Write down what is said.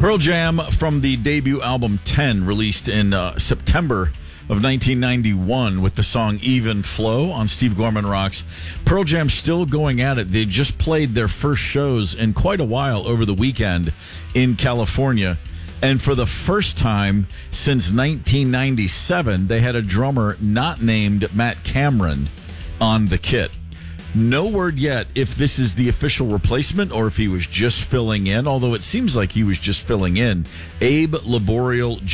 Pearl Jam from the debut album 10, released in September of 1991 with the song Even Flow on Steve Gorman Rocks. Pearl Jam still going at it. They just played their first shows in quite a while over the weekend in California. And for the first time since 1997, they had a drummer not named Matt Cameron on the kit. No word yet if this is the official replacement or if he was just filling in, although it seems like he was just filling in. Abe Laboriel